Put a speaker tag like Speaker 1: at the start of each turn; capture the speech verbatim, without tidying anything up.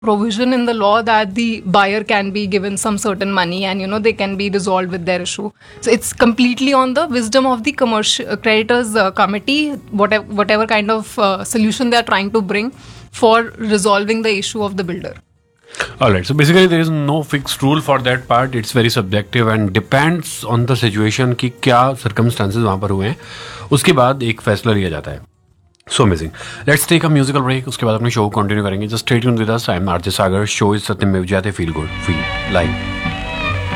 Speaker 1: provision in the law that the buyer can be given some certain money, and you know they can be resolved with their issue. So it's completely on the wisdom of the commercial uh, creditors uh, committee, whatever whatever kind of uh, solution they are trying to bring for resolving the issue of the builder.
Speaker 2: Alright, so basically there is no fixed rule for that part. It's very subjective and depends on the situation कि क्या circumstances वहाँ पर हुए हैं, उसके बाद एक फैसला लिया जाता है. So amazing. Let's take a musical break. उसके बाद अपने शो को कंटिन्यू करेंगे. Just stay tuned with us. I am R J Sagar. Show is Satyam Mevjate. Feel good. Feel live.